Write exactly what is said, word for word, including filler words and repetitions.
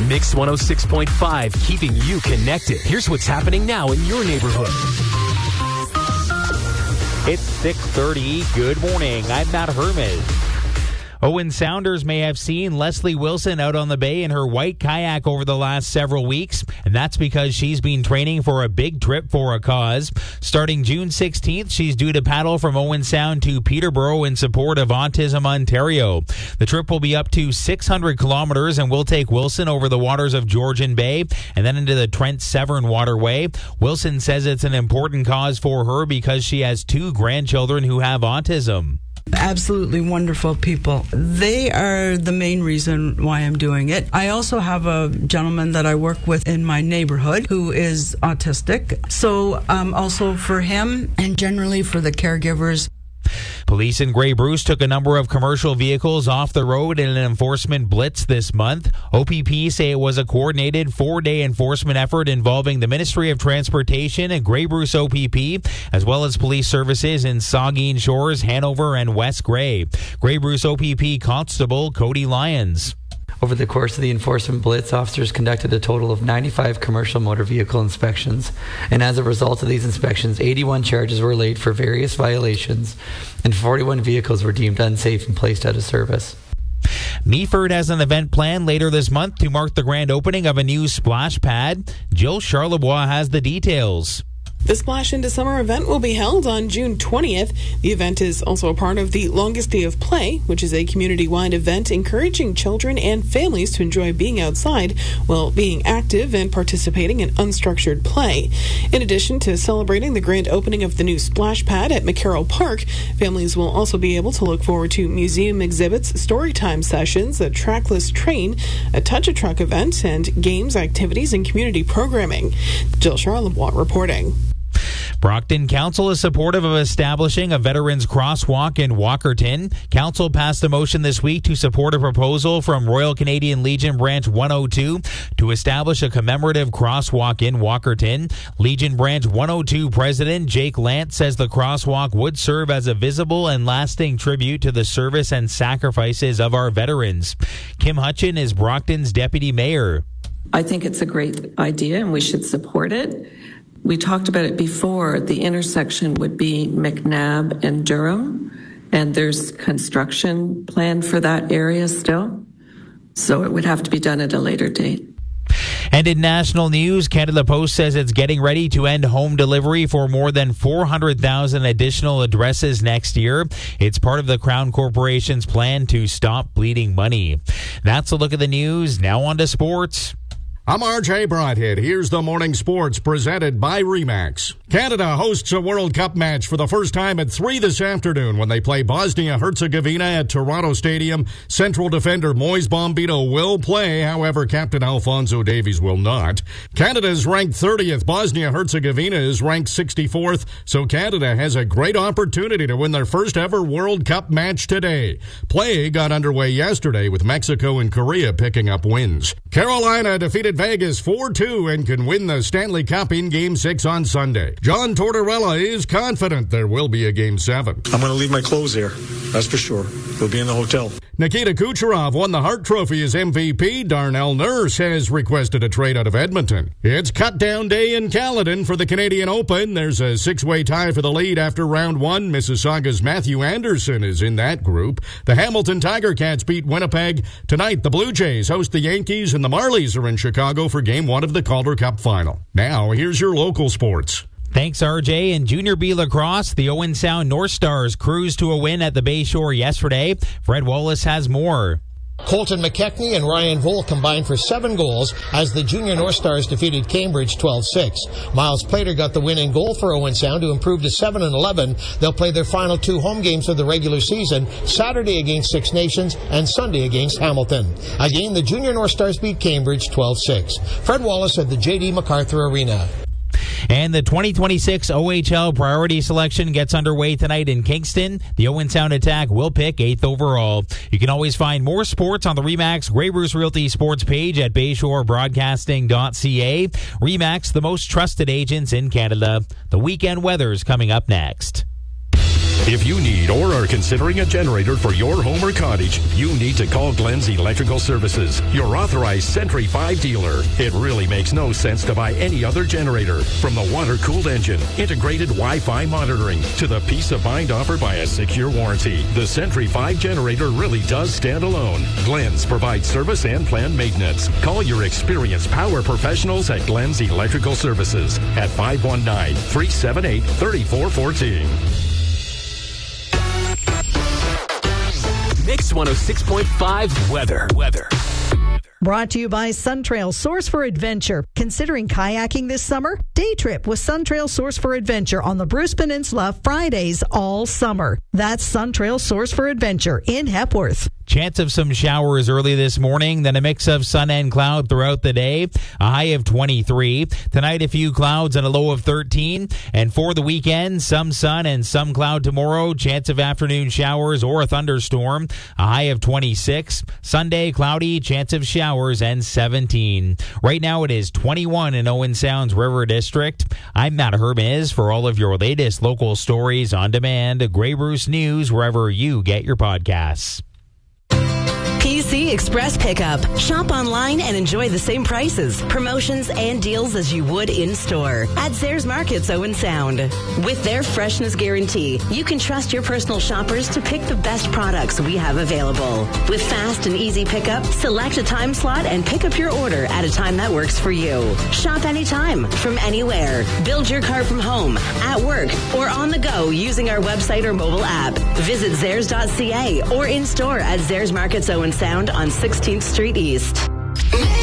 Mix one oh six point five, keeping you connected. Here's what's happening now in your neighborhood. It's six thirty. Good morning. I'm Matt Hermes. Owen Sounders may have seen Leslie Wilson out on the bay in her white kayak over the last several weeks, and that's because she's been training for a big trip for a cause. Starting June sixteenth, she's due to paddle from Owen Sound to Peterborough in support of Autism Ontario. The trip will be up to six hundred kilometers and will take Wilson over the waters of Georgian Bay and then into the Trent Severn Waterway. Wilson says it's an important cause for her because she has two grandchildren who have autism. Absolutely wonderful people. They are the main reason why I'm doing it. I also have a gentleman that I work with in my neighborhood who is autistic. So um, also for him and generally for the caregivers. Police in Grey Bruce took a number of commercial vehicles off the road in an enforcement blitz this month. O P P say it was a coordinated four-day enforcement effort involving the Ministry of Transportation and Grey Bruce O P P, as well as police services in Saugeen Shores, Hanover, and West Grey. Grey Bruce O P P Constable Cody Lyons. Over the course of the enforcement blitz, officers conducted a total of ninety-five commercial motor vehicle inspections. And as a result of these inspections, eighty-one charges were laid for various violations, and forty-one vehicles were deemed unsafe and placed out of service. Meaford has an event planned later this month to mark the grand opening of a new splash pad. Jill Charlebois has the details. The Splash Into Summer event will be held on June twentieth. The event is also a part of the Longest Day of Play, which is a community-wide event encouraging children and families to enjoy being outside while being active and participating in unstructured play. In addition to celebrating the grand opening of the new splash pad at McCarroll Park, families will also be able to look forward to museum exhibits, storytime sessions, a trackless train, a touch-a-truck event, and games, activities, and community programming. Jill Charlebois reporting. Brockton Council is supportive of establishing a Veterans Crosswalk in Walkerton. Council passed a motion this week to support a proposal from Royal Canadian Legion Branch one oh two to establish a commemorative crosswalk in Walkerton. Legion Branch one oh two President Jake Lant says the crosswalk would serve as a visible and lasting tribute to the service and sacrifices of our veterans. Kim Hutchin is Brockton's deputy mayor. I think it's a great idea and we should support it. We talked about it before. The intersection would be McNabb and Durham, and there's construction planned for that area still. So it would have to be done at a later date. And in national news, Canada Post says it's getting ready to end home delivery for more than four hundred thousand additional addresses next year. It's part of the Crown Corporation's plan to stop bleeding money. That's a look at the news. Now on to sports. I'm R J Broadhead. Here's the morning sports presented by RE/MAX. Canada hosts a World Cup match for the first time at three this afternoon when they play Bosnia-Herzegovina at Toronto Stadium. Central defender Moise Bombito will play. However, Captain Alphonso Davies will not. Canada is ranked thirtieth. Bosnia-Herzegovina is ranked sixty-fourth. So Canada has a great opportunity to win their first ever World Cup match today. Play got underway yesterday with Mexico and Korea picking up wins. Carolina defeated Vegas four two and can win the Stanley Cup in Game six on Sunday. John Tortorella is confident there will be a Game seven. I'm going to leave my clothes here, that's for sure. They'll be in the hotel. Nikita Kucherov won the Hart Trophy as M V P. Darnell Nurse has requested a trade out of Edmonton. It's cut-down day in Caledon for the Canadian Open. There's a six-way tie for the lead after round one. Mississauga's Matthew Anderson is in that group. The Hamilton Tiger Cats beat Winnipeg. Tonight, the Blue Jays host the Yankees, and the Marlies are in Chicago for Game one of the Calder Cup Final. Now, here's your local sports. Thanks, R J. In Junior B lacrosse, the Owen Sound North Stars cruised to a win at the Bayshore yesterday. Fred Wallace has more. Colton McKechnie and Ryan Vole combined for seven goals as the Junior North Stars defeated Cambridge twelve six. Miles Plater got the winning goal for Owen Sound to improve to seven and eleven. They'll play their final two home games of the regular season, Saturday against Six Nations and Sunday against Hamilton. Again, the Junior North Stars beat Cambridge twelve six. Fred Wallace at the J D MacArthur Arena. And the twenty twenty-six O H L priority selection gets underway tonight in Kingston. The Owen Sound Attack will pick eighth overall. You can always find more sports on the RE/MAX Grey Bruce Realty sports page at bayshore broadcasting dot c a. RE/MAX, the most trusted agents in Canada. The weekend weather's coming up next. If you need or are considering a generator for your home or cottage, you need to call Glenn's Electrical Services, your authorized Sentry five dealer. It really makes no sense to buy any other generator. From the water-cooled engine, integrated Wi-Fi monitoring, to the peace of mind offered by a secure warranty, the Sentry five generator really does stand alone. Glenn's provides service and planned maintenance. Call your experienced power professionals at Glenn's Electrical Services at five one nine, three seven eight, three four one four. Mix one oh six point five weather. Weather. Brought to you by Suntrail, Source for Adventure. Considering kayaking this summer? Day trip with Suntrail, Source for Adventure on the Bruce Peninsula Fridays all summer. That's Suntrail, Source for Adventure in Hepworth. Chance of some showers early this morning, then a mix of sun and cloud throughout the day. A high of twenty-three. Tonight, a few clouds and a low of thirteen. And for the weekend, some sun and some cloud tomorrow. Chance of afternoon showers or a thunderstorm. A high of twenty-six. Sunday, cloudy, chance of showers, and seventeen. Right now, it is twenty-one in Owen Sound's River District. I'm Matt Hermes for all of your latest local stories on demand. Grey Bruce News, wherever you get your podcasts. P C Express Pickup. Shop online and enjoy the same prices, promotions, and deals as you would in-store at Zehrs Markets Owen Sound. With their freshness guarantee, you can trust your personal shoppers to pick the best products we have available. With fast and easy pickup, select a time slot and pick up your order at a time that works for you. Shop anytime, from anywhere. Build your car from home, at work, or on the go using our website or mobile app. Visit Zehrs dot C A or in-store at Zehrs Markets Owen Sound on sixteenth Street East.